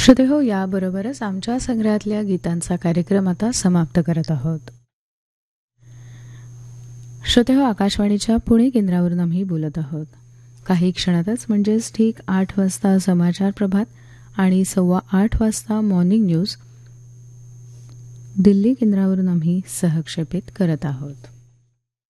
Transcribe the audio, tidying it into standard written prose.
श्रोतेहो, याबरोबरच आमच्या संग्रहातल्या गीतांचा कार्यक्रम आता समाप्त करत आहोत. श्रोतेहो, आकाशवाणीच्या पुणे केंद्रावरून आम्ही बोलत आहोत. काही क्षणातच म्हणजेच ठीक 8 वाजता समाचार प्रभात आणि 8:15 वाजता मॉर्निंग न्यूज दिल्ली केंद्रावरून आम्ही सहक्षेपित करत आहोत.